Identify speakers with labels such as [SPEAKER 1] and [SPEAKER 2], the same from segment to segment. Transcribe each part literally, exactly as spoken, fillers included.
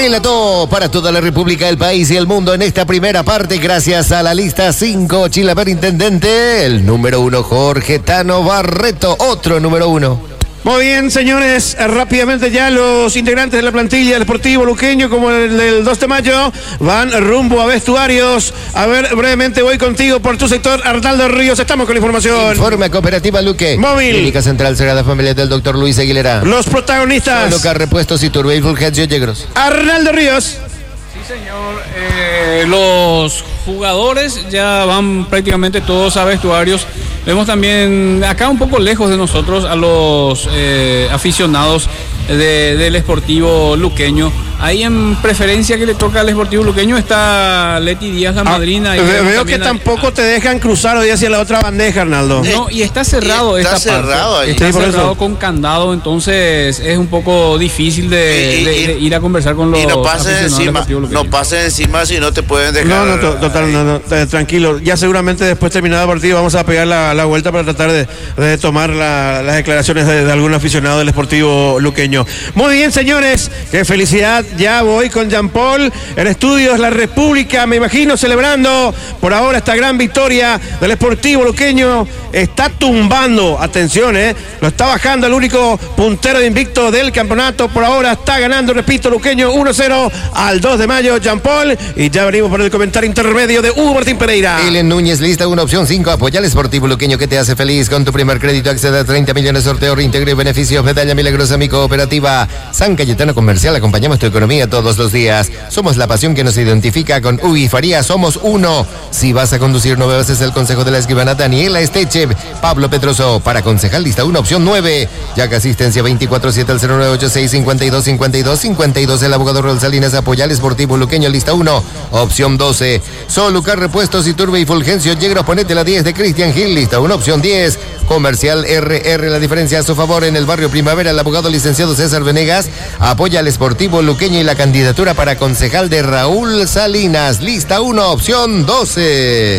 [SPEAKER 1] relató para toda la República, el país y el mundo en esta primera parte, gracias a la lista cinco, Chilaver Intendente, el número uno, Jorge Tano Barreto, otro número uno.
[SPEAKER 2] Muy bien, señores, rápidamente ya los integrantes de la plantilla del Sportivo Luqueño, como el del dos de mayo, van rumbo a vestuarios. A ver, brevemente voy contigo por tu sector, Arnaldo Ríos, estamos con la información.
[SPEAKER 1] Informe Cooperativa Luque.
[SPEAKER 2] Móvil.
[SPEAKER 1] Clínica Central Sagrada Familia del doctor Luis Aguilera.
[SPEAKER 2] Los protagonistas.
[SPEAKER 1] Local Repuestos Iturbe y Fulgencio Yegros.
[SPEAKER 2] Arnaldo Ríos.
[SPEAKER 3] Sí, señor. Eh, los jugadores ya van prácticamente todos a vestuarios. Vemos también acá un poco lejos de nosotros a los eh, aficionados de, del Sportivo Luqueño. Ahí en preferencia que le toca al Sportivo Luqueño está Leti Díaz, la ah, madrina. Y
[SPEAKER 2] veo que tampoco hay... te dejan cruzar hoy hacia la otra bandeja, Arnaldo.
[SPEAKER 3] No, y está cerrado
[SPEAKER 4] está
[SPEAKER 3] esta
[SPEAKER 4] cerrado
[SPEAKER 3] parte.
[SPEAKER 4] Ahí.
[SPEAKER 3] Está
[SPEAKER 2] sí,
[SPEAKER 3] cerrado
[SPEAKER 2] eso.
[SPEAKER 3] con candado, entonces es un poco difícil de,
[SPEAKER 4] y,
[SPEAKER 3] de,
[SPEAKER 4] y,
[SPEAKER 3] de ir a conversar con los
[SPEAKER 4] y no pases encima, no pases encima si no te pueden dejar.
[SPEAKER 2] No, no, to, total, no, no, tranquilo. Ya seguramente después terminado el partido vamos a pegar la, la vuelta para tratar de, de tomar la, las declaraciones de, de algún aficionado del Sportivo Luqueño. Muy bien, señores, qué felicidad. Ya voy con Jean Paul, el estudio es la República, me imagino, celebrando por ahora esta gran victoria del Sportivo Luqueño. Está tumbando, atención, eh, lo está bajando el único puntero de invicto del campeonato. Por ahora está ganando, repito, Luqueño uno cero al dos de mayo, Jean Paul. Y ya venimos por el comentario intermedio de Hugo Martín Pereira.
[SPEAKER 1] Elen Núñez, lista una opción cinco, apoya al Sportivo Luqueño que te hace feliz. Con tu primer crédito accede a treinta millones, sorteo, reintegro y beneficios. Medalla milagrosa, mi cooperativa San Cayetano Comercial, acompañamos tu economía todos los días. Somos la pasión que nos identifica. Con U I Faría somos uno. Si vas a conducir, no bebas, es el consejo de la escribana Daniela Esteche. Pablo Petroso, para concejal, lista una opción nueve. Ya que asistencia veinticuatro siete al cero nueve ocho seis cinco dos cinco dos cinco dos. El abogado Raúl Salinas, apoya al Sportivo Luqueño, lista uno, opción doce. Solucar Repuestos Iturbe y Fulgencio Yegros, ponete la diez de Cristian Gil, lista una, opción diez. Comercial R R, la diferencia a su favor en el barrio Primavera. El abogado licenciado César Venegas apoya al Sportivo Luqueño y la candidatura para concejal de Raúl Salinas, lista uno, opción doce.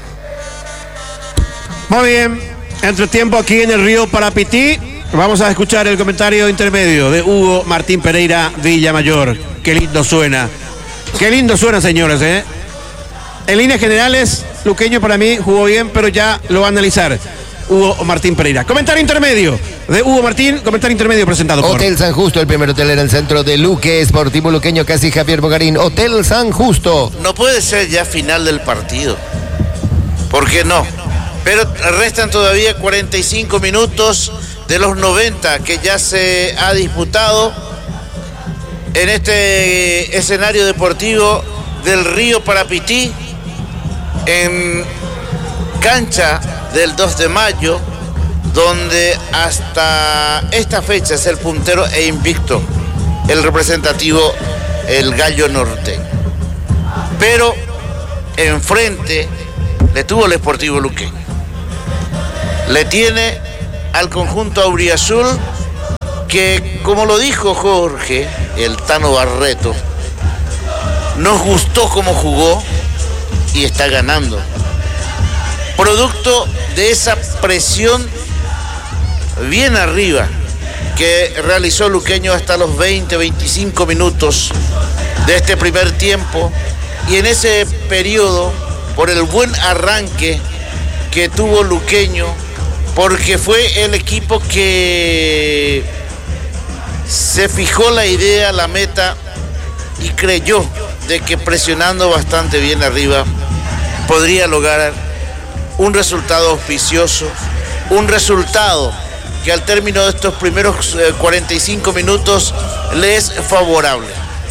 [SPEAKER 2] Muy bien, entre tiempo aquí en el río Parapití, vamos a escuchar el comentario intermedio de Hugo Martín Pereira Villamayor. Qué lindo suena, qué lindo suena, señores, ¿eh? En líneas generales, Luqueño para mí jugó bien, pero ya lo va a analizar Hugo Martín Pereira. Comentario intermedio de Hugo Martín, comentario intermedio presentado por
[SPEAKER 1] Hotel San Justo, el primer hotel en el centro de Luque, Sportivo Luqueño, casi Javier Bogarín. Hotel San Justo.
[SPEAKER 4] No puede ser ya final del partido. ¿Por qué no? Pero restan todavía cuarenta y cinco minutos de los noventa que ya se ha disputado en este escenario deportivo del río Parapití, en cancha del dos de mayo, donde hasta esta fecha es el puntero e invicto, el representativo, el Gallo Norteño. Pero enfrente le tuvo el Sportivo Luqueño. Le tiene al conjunto auriazul que, como lo dijo Jorge, el Tano Barreto, nos gustó cómo jugó y está ganando. Producto de esa presión bien arriba que realizó Luqueño hasta los veinte, veinticinco minutos de este primer tiempo, y en ese periodo, por el buen arranque que tuvo Luqueño, porque fue el equipo que se fijó la idea, la meta, y creyó de que presionando bastante bien arriba podría lograr un resultado auspicioso, un resultado que al término de estos primeros eh, cuarenta y cinco minutos le es favorable.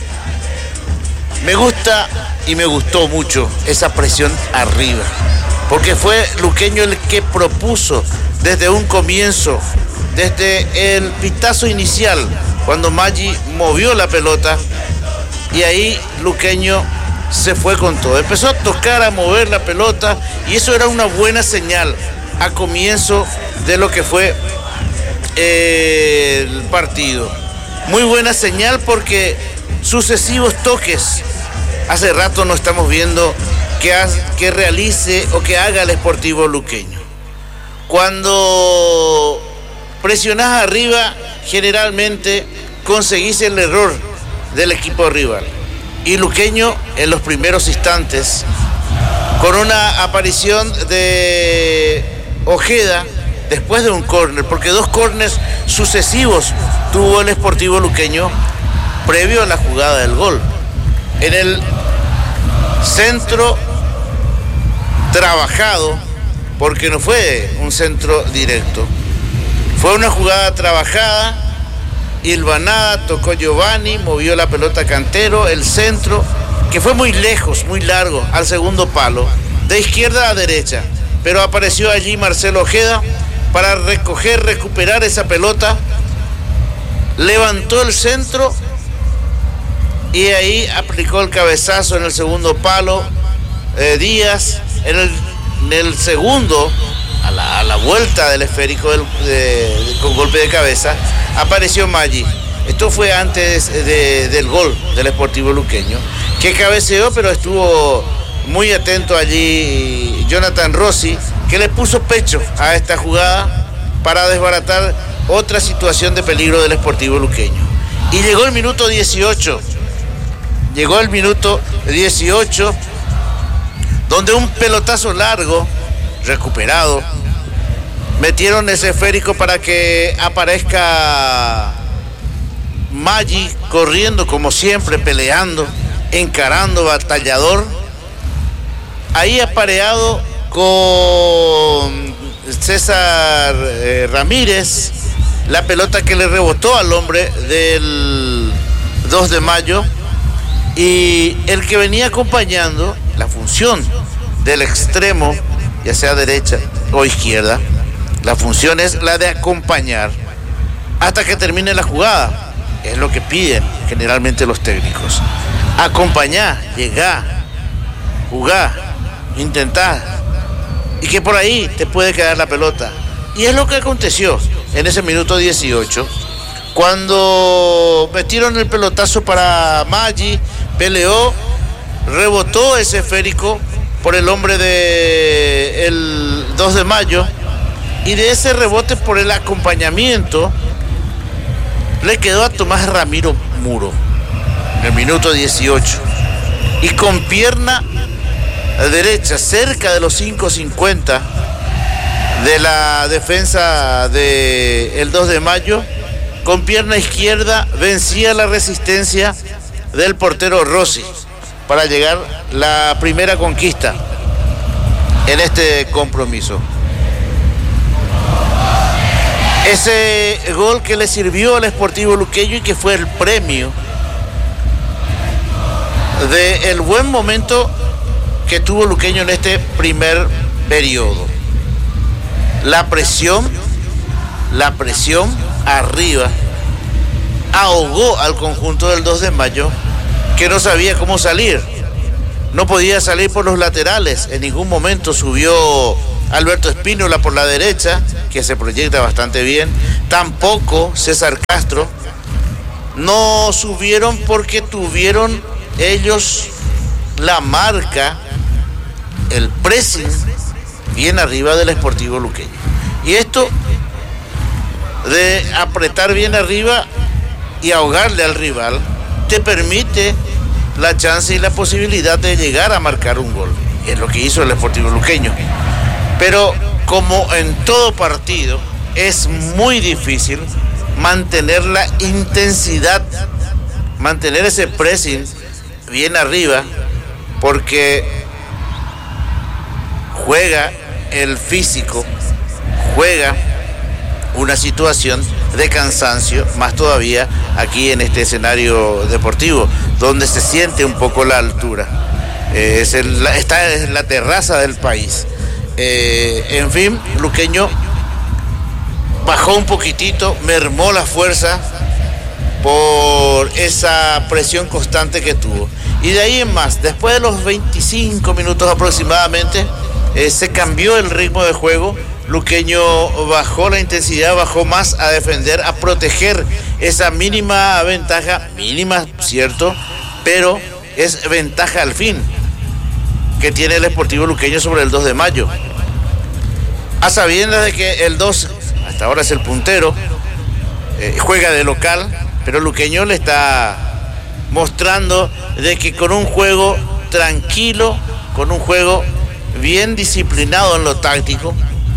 [SPEAKER 4] Me gusta y me gustó mucho esa presión arriba, porque fue Luqueño el que propuso desde un comienzo, desde el pitazo inicial, cuando Maggi movió la pelota, y ahí Luqueño se fue con todo. Empezó a tocar, a mover la pelota, y eso era una buena señal a comienzo de lo que fue eh, el partido. Muy buena señal, porque sucesivos toques, hace rato no estamos viendo que, ha, que realice o que haga el Sportivo Luqueño. Cuando presionás arriba, generalmente conseguís el error del equipo rival. Y Luqueño en los primeros instantes, con una aparición de Ojeda después de un córner, porque dos córners sucesivos tuvo el Sportivo Luqueño previo a la jugada del gol. En el centro trabajado, porque no fue un centro directo, fue una jugada trabajada, hilvanada, tocó Giovanni, movió la pelota Cantero, el centro, que fue muy lejos, muy largo, al segundo palo, de izquierda a derecha, pero apareció allí Marcelo Ojeda para recoger, recuperar esa pelota, levantó el centro y ahí aplicó el cabezazo en el segundo palo, eh, Díaz, en el, en el segundo, a la, a la vuelta del esférico del, de, de, con golpe de cabeza, apareció Maggi. Esto fue antes de, del gol del Sportivo Luqueño, que cabeceó, pero estuvo muy atento allí Jonathan Rossi, que le puso pecho a esta jugada para desbaratar otra situación de peligro del Sportivo Luqueño. Y llegó el minuto dieciocho, llegó el minuto dieciocho, donde un pelotazo largo, recuperado, metieron ese esférico para que aparezca Maggi corriendo como siempre, peleando, encarando, batallador, ahí apareado con César eh, Ramírez, la pelota que le rebotó al hombre del dos de mayo, y el que venía acompañando, la función del extremo, ya sea derecha o izquierda, la función es la de acompañar hasta que termine la jugada. Es lo que piden generalmente los técnicos. Acompañar, llegar, jugar, intentar, y que por ahí te puede quedar la pelota. Y es lo que aconteció en ese minuto dieciocho, cuando metieron el pelotazo para Maggi, peleó, rebotó ese esférico por el hombre de el dos de mayo, y de ese rebote por el acompañamiento le quedó a Tomás Ramiro Muro en el minuto dieciocho, y con pierna derecha cerca de los cinco cincuenta de la defensa del dos de mayo, con pierna izquierda vencía la resistencia del portero Rossi para llegar la primera conquista en este compromiso. Ese gol que le sirvió al Sportivo Luqueño y que fue el premio del buen momento que tuvo Luqueño en este primer periodo. La presión, la presión arriba ahogó al conjunto del dos de mayo, que no sabía cómo salir. No podía salir por los laterales. En ningún momento subió Alberto Espínola por la derecha, que se proyecta bastante bien. Tampoco César Castro. No subieron porque tuvieron ellos la marca, el pressing bien arriba del Sportivo Luqueño. Y esto de apretar bien arriba y ahogarle al rival te permite la chance y la posibilidad de llegar a marcar un gol. Es lo que hizo el Sportivo Luqueño. Pero como en todo partido, es muy difícil mantener la intensidad, mantener ese pressing bien arriba, porque juega el físico, juega una situación de cansancio, más todavía aquí en este escenario deportivo, donde se siente un poco la altura. Eh, es el, está en la terraza del país. Eh, en fin, Luqueño bajó un poquitito, mermó la fuerza por esa presión constante que tuvo. Y de ahí en más, después de los veinticinco minutos aproximadamente, eh, se cambió el ritmo de juego. Luqueño bajó la intensidad, bajó más a defender, a proteger esa mínima ventaja, mínima, cierto, pero es ventaja al fin que tiene el Sportivo Luqueño sobre el dos de mayo. A sabiendas de que el dos, hasta ahora es el puntero, eh, juega de local, pero Luqueño le está mostrando de que con un juego tranquilo, con un juego bien disciplinado en lo táctico,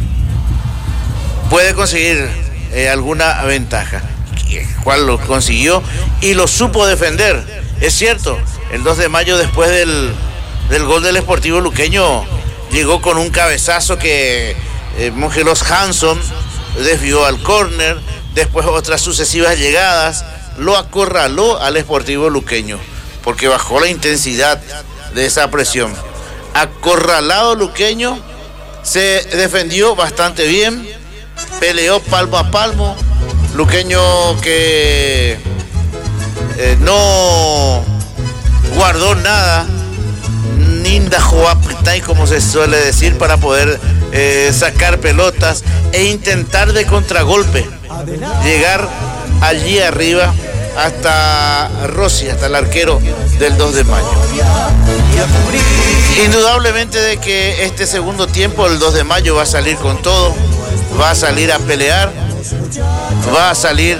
[SPEAKER 4] puede conseguir eh, alguna ventaja, cual lo consiguió y lo supo defender. Es cierto, el dos de mayo, después del, del gol del Sportivo Luqueño, llegó con un cabezazo que eh, Mongelos Hanson desvió al córner, después otras sucesivas llegadas, lo acorraló al Sportivo Luqueño, porque bajó la intensidad de esa presión. Acorralado Luqueño, se defendió bastante bien, peleó palmo a palmo. Luqueño que eh, no guardó nada, ninda joapitay, como se suele decir, para poder eh, sacar pelotas e intentar de contragolpe llegar allí arriba hasta Rossi, hasta el arquero del dos de mayo. Indudablemente de que este segundo tiempo, el dos de mayo, va a salir con todo, va a salir a pelear, va a salir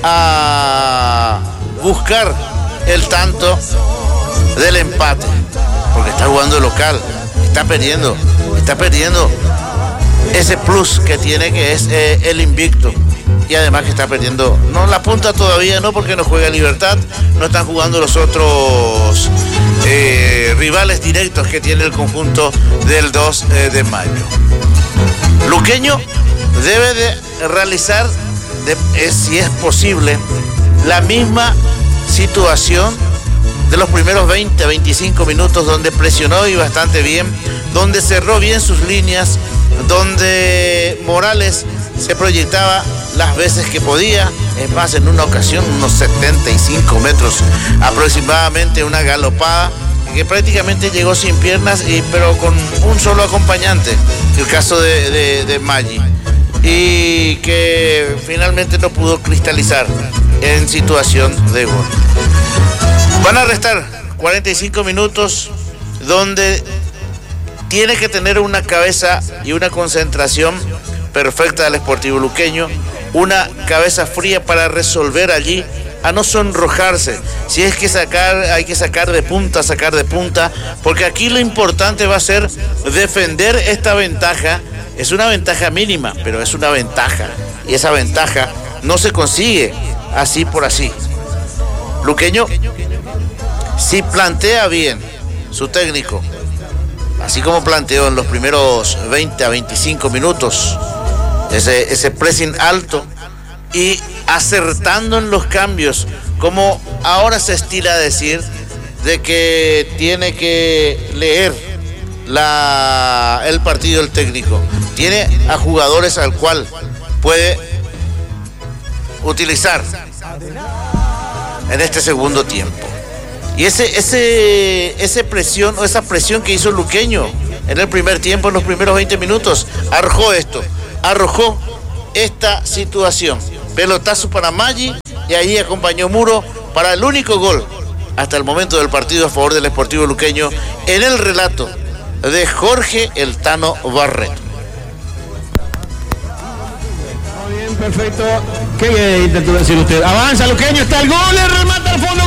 [SPEAKER 4] a buscar el tanto del empate, porque está jugando local, está perdiendo, está perdiendo ese plus que tiene, que es eh, el invicto. Y además que está perdiendo, no la punta todavía, no, porque no juega Libertad, no están jugando los otros eh, rivales directos que tiene el conjunto del dos de mayo. Luqueño debe de realizar, de, eh, si es posible, la misma situación de los primeros veinte a veinticinco minutos, donde presionó y bastante bien, donde cerró bien sus líneas, donde Morales se proyectaba las veces que podía. Es más, en una ocasión, unos setenta y cinco metros aproximadamente, una galopada que prácticamente llegó sin piernas, y, pero con un solo acompañante, el caso de, de, de Maggi, y que finalmente no pudo cristalizar en situación de gol. Van a restar cuarenta y cinco minutos, donde tiene que tener una cabeza y una concentración perfecta del Sportivo Luqueño, una cabeza fría para resolver allí, a no sonrojarse. Si es que sacar, hay que sacar de punta, sacar de punta, porque aquí lo importante va a ser defender esta ventaja. Es una ventaja mínima, pero es una ventaja, y esa ventaja no se consigue así por así. Luqueño, si plantea bien su técnico, así como planteó en los primeros veinte a veinticinco minutos, ese, ese pressing alto, y acertando en los cambios, como ahora se estila a decir, de que tiene que leer la, el partido el técnico, tiene a jugadores al cual puede utilizar en este segundo tiempo. Y ese, ese, ese presión, o esa presión que hizo Luqueño en el primer tiempo, en los primeros veinte minutos, arrojó esto, arrojó esta situación. Pelotazo para Maggi, y ahí acompañó Muro para el único gol hasta el momento del partido a favor del Sportivo Luqueño, en el relato de Jorge El Tano Barreto.
[SPEAKER 2] Muy bien, perfecto. ¿Qué intentó decir usted? Avanza Luqueño, está el gol, le remata al fondo.